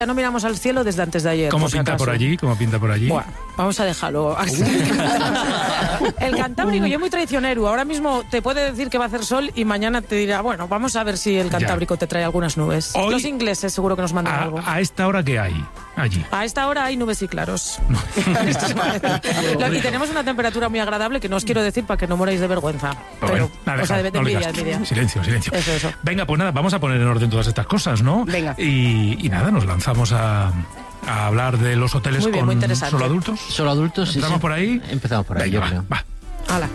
Ya no miramos al cielo desde antes de ayer. ¿Cómo pinta por allí? ¿Cómo pinta por allí? Bueno, vamos a dejarlo. El Cantábrico ya es muy traicionero. Ahora mismo te puede decir que va a hacer sol y mañana te dirá, bueno, vamos a ver si el Cantábrico te trae algunas nubes. Hoy, los ingleses seguro que nos mandan algo. ¿A esta hora qué hay allí? A esta hora hay nubes y claros. Y tenemos una temperatura muy agradable que no os quiero decir para que no moráis de vergüenza. Pero, bueno, o sea, de envidia. Silencio. Eso. Venga, pues nada, vamos a poner en orden todas estas cosas, ¿no? Venga. Y nada, nos lanzamos a hablar de los hoteles muy bien, muy con interesante. solo adultos. Solo adultos, sí. ¿Empezamos por ahí? Empezamos por ahí, Venga, yo creo. va. Hala.